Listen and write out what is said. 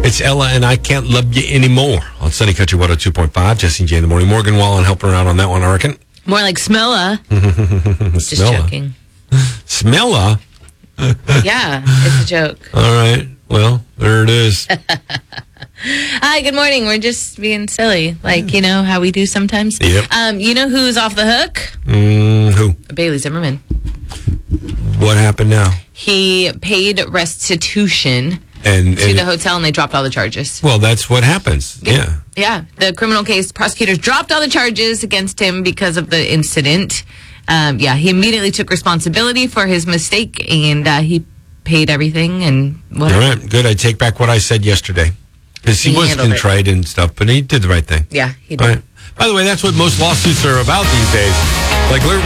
It's Ella and I Can't Love You Anymore on Sunny Country 102.5. Jesse and Jay in the morning. Morgan Wallen helping her out on that one, I reckon. More like Smella. Just joking. Smella? Yeah, it's a joke. All right. Well, there it is. Hi, good morning. We're just being silly, like, you know, how we do sometimes. Yep. You know who's off the hook? Who? Bailey Zimmerman. What happened now? He paid restitution And to the hotel, and they dropped all the charges. Well, that's what happens. Yeah. Yeah. The criminal case, prosecutors dropped all the charges against him because of the incident. He immediately took responsibility for his mistake, and he paid everything and whatever. All right, good. I take back what I said yesterday. Because he was contrite and stuff, but he did the right thing. Yeah, he did. All right. By the way, that's what most lawsuits are about these days. Like,